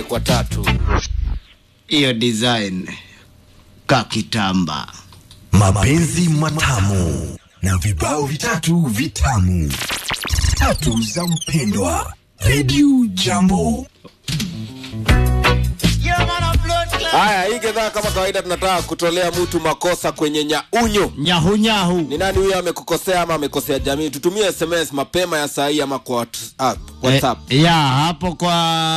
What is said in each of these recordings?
kwa tatu. Hiyo design kakitamba. Mapenzi matamu na vibao vitatu vitamu. Tatu za mpendwa. Radio Jambo. Haya, hii gedhaa kama kawaida tunataka kutolea mtu makosa kwenye nyaunyo. Nyahu. Ni nani huyo amekukosea ama amekosea jamii? Tutumie SMS mapema ya saa hii ama kwa WhatsApp. Ya, hapo kwa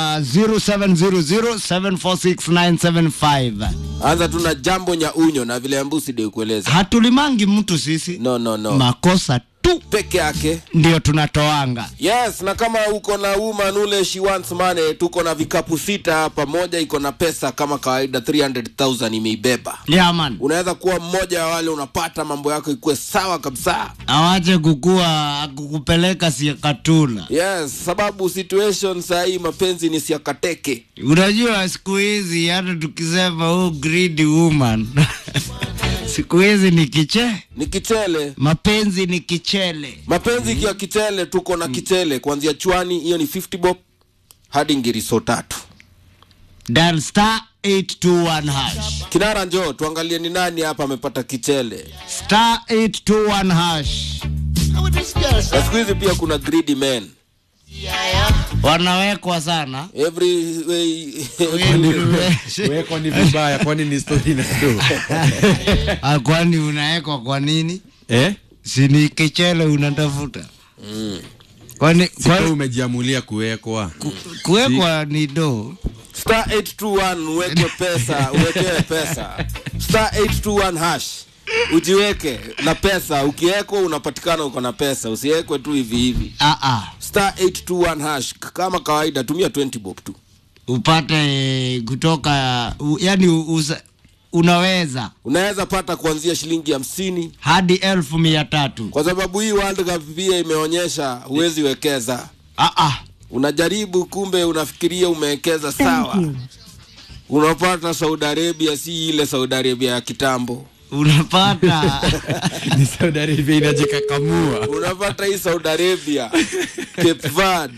0700746975. Anza tuna jambo nyaunyo na vile Mbusi de kueleza. Hatulimangi mtu sisi. No. Makosa tu Peke yake ndio tunatoanga. Yes, na kama uko na woman ule she wants money, tuko na vikapu 6 hapa, moja iko na pesa kama kawaida 300,000 imeibeba. Yeah man. Unaweza kuwa mmoja wa wale unapata mambo yako ikuwe sawa kabisa. Awache kukupeleka siakatuna. Yes, sababu situation saa hii mapenzi ni siakateke. Unajua siku hizi hata tukisema greedy woman. Siku hizi ni kichele. Mapenzi ni kichele. Mapenzi kia kichele, tuko na kichele kuanzia chwani, hiyo ni 50 bob hadi ngiriso 3. Dial *821#. Kinara njoo tuangalie ni nani hapa amepata kichele. *821#. Siku hizi pia kuna greedy men. Wanawekwa sana. Every way. Weko ni vibaya, kwani ni story na tu. Kwani unawekwa kwa nini? Si ni kichele unatafuta. Kwani umejiamulia kuwekwa? Kuwekwa ni do. *821 uweke pesa, uweke pesa. *821#. Ujiweke na pesa, ukiwekwa unapatikana uko na pesa, usiwekwe tu hivi. *821#. Kama kawaida tumia 20 bob tu. Upate kutoka yani unaweza pata kuanzia shilingi 50 hadi 1,300. Kwa sababu hii World Cup pia imeonyesha huwezi wekeza. Unajaribu kumbe unafikiria umewekeza sawa. Unapata Saudi Arabia, si ile Saudi Arabia ya kitambo. Unapata ni Saudi Arabia inajikakamua. Unapata hii Saudi Arabia Cape Verde.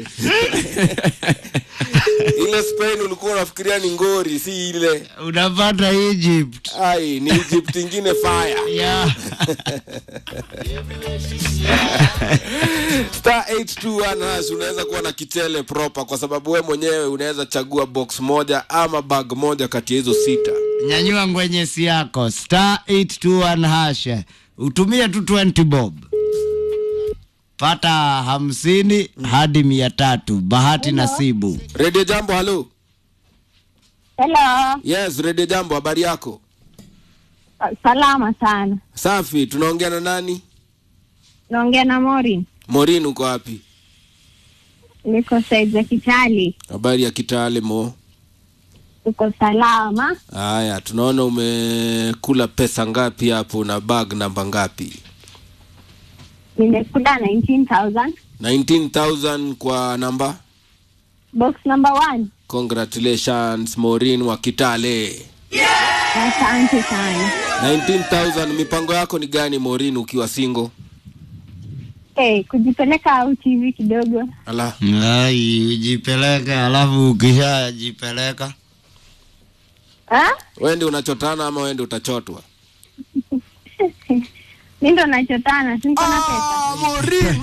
Ile Spain ulikuwa unafikiria ni ngori, si ile. Unapata Egypt. Ni Egypt ingine fire. Yeah. *821# unaweza kuwa na kichele proper, kwa sababu wewe mwenyewe unaweza chagua box moja ama bag moja kati ya hizo 6. Nyanyua ngwenyesi yako *821#. Utumie tu 20 bob. Pata 50 hadi 300. Bahati nasibu. Radio Jambo, hello. Hello. Yes, Radio Jambo, habari yako? Salama sana. Safi, tunaongea na nani? Naongea na Morin. Morin, uko wapi? Niko saizi ya Kitale. Habari ya Kitale Mo? Uko salama? Haya, tunaona umekula pesa ngapi hapo na bag namba ngapi? Nimekula 19,000. 19,000 kwa namba? Box number 1. Congratulations Morin wa Kitale. Asante sana. 19,000. Mipango yako ni gani Morin ukiwa single? Kujipeleka au TV kidogo. Ujipeleke alafu ukishajipeleka. Wewe ndio unachotana ama wewe ndio utachotwa? Mimi ndo nachotana, siko na pesa. Morin.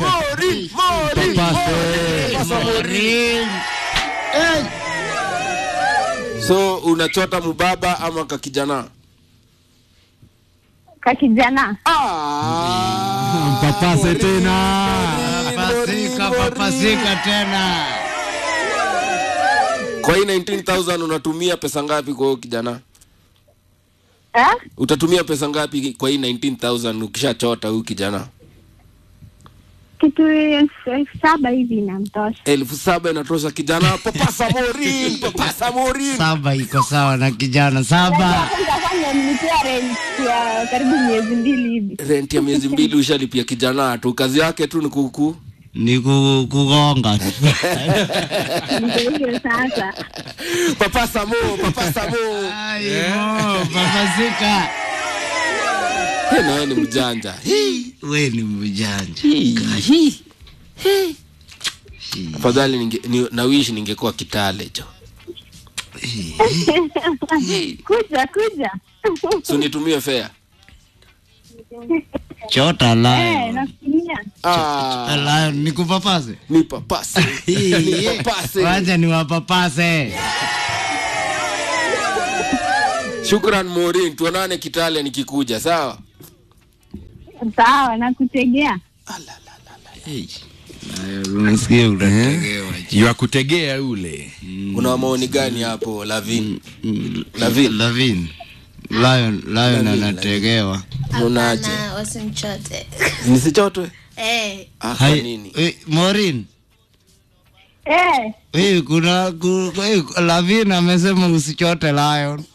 So unachota mubaba ama kakijana? Kakijana. Papase tena. Papasika tena. Kwa hii 19,000 unatumia pesa ngapi kwa kijana? Utatumia pesa ngapi kwa hii 19,000 ukishachota huyu kijana? Kitu 7,000 hivi inamtosha. 7,000 inatosha kijana. Papasa Morin. 7 iko sawa na kijana 7. Nitafanya mlipia rent ya karibu miezi 2 hivi. Rent ya miezi 2 ushalipia kijana tu. Kazi yake tu ni kugonga. Ndio sasa. Papasa Mo. Papasika. Wewe ni mjanja. Wewe ni mjanja. Afadhali nawishi ningekuwa Kitale jo. Kuja. So nitumie fare. Chota la. Nakutumia. La nikupapase. Nipapase. Nipapase. Wacha niwapapase. Shukran Morin, tuonane Kitale nikikuja, sawa? Sawa, nakutegea. Unasikia utategewa. Ya kutegea ule. Una maoni gani hapo Lavin? Lion anategewa. Unaje? Wasimchote. Nisichotwe? Kwa nini? Morin. Kuna Lavin amesema usichote Lion.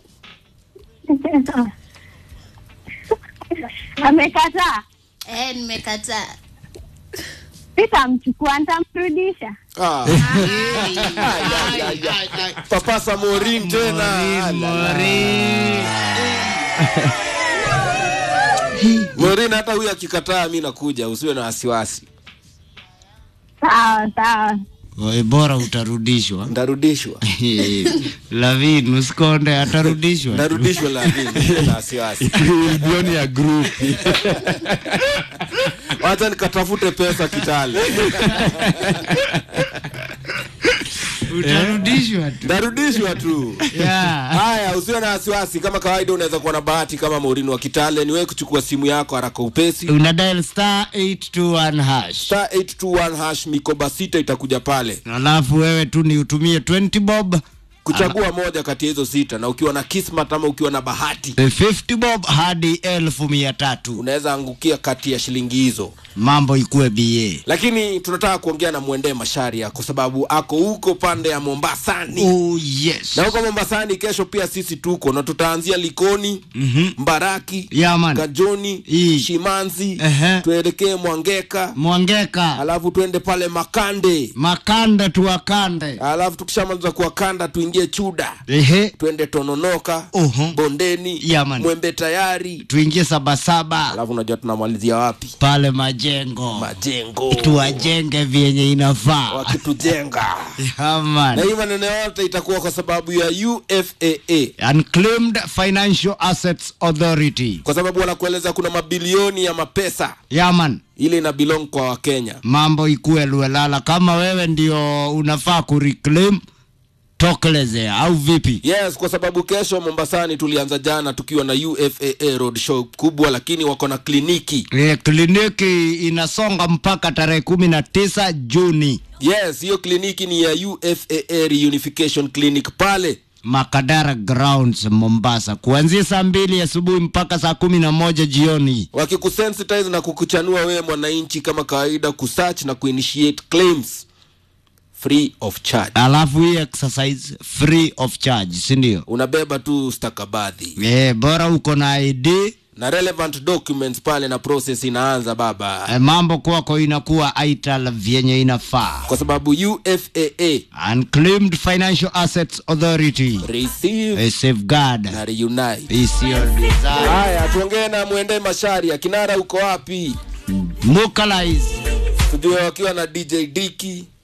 Amekataa. Nimekataa. Sitamchukua, nitamrudisha. Papasa Morin tena. Morin hata huyu akikataa mimi nakuja, usiwe na wasiwasi. Sawa. Bora utarudishwa. Ndarudishwa. Lavin usikonde atarudishwa. Ndarudishwa Lavin, na wasiwasi. Bilioni ya group. Wacha nikatafute pesa Kitale. Utarudishwa tu. Ndarudishwa tu. Haya, usiwe na wasiwasi. Kama kawaida unaweza kuwa na bahati kama Morin wa Kitale. Ni wewe kuchukua simu yako haraka upesi. Una dial *821#. *821# mikoba 6 itakuja pale. Alafu wewe tu ni utumie 20 bob. Kuchagua moja kati ya hizo 6 na ukiwa na kismat ama ukiwa na bahati 50 bob hadi 1300 unaweza angukia kati ya shilingi hizo. Mambo ikue BA. Lakini tunataka kuongea na Mwende Masharia kwa sababu ako huko pande ya Mombasani. Yes. Na huko Mombasani kesho pia sisi tuko na tutaanzia Likoni, Mbaraki, Kajoni, Shimanzi, tuelekee Mwangeka. Alafu tuende pale Makande tuwakande. Alafu tukishamaliza kuwakanda tuingie Chuda. Tuende Tononoka, Bondeni, Mwembe Tayari, tuingie Sabasaba. Alafu unajua tunamalizia wapi? Pale Majengo. Tuwajenge vyenye inafaa. Wakitujenga. Man. Na hii maneno yote itakuwa kwa sababu ya UFAA, Unclaimed Financial Assets Authority. Kwa sababu wanakueleza kuna mabilioni ya mapesa. Man. Ile ina belong kwa Wakenya. Mambo ikue luelala. Kama wewe ndio unafaa kureclaim, tokelezea au vipi? Yes, kwa sababu kesho Mombasani tulianza jana tukiwa na UFAA road show kubwa, lakini wako na kliniki. Kliniki inasonga mpaka tarehe 19 Juni. Yes, hiyo kliniki ni ya UFAA Reunification Clinic pale Makadara Grounds Mombasa, kuanzia saa 2 asubuhi mpaka saa 11 jioni. Wakikusensitize na kukuchanua wewe mwananchi kama kawaida kusearch na kuinitiate claims free of charge. Alafu hii exercise free of charge, si ndio? Unabeba tu stakabadhi. Bora uko na ID na relevant documents pale na process inaanza baba. Mambo kwako inakuwa aital vyenye inafaa. Kwa sababu UFAA, Unclaimed Financial Assets Authority, receive, safeguard na reunite. Is your desire. Haya, tuongee na Mwende Masharia. Kinara uko wapi? Mukalize. Tujue wakiwa na DJ Dicky,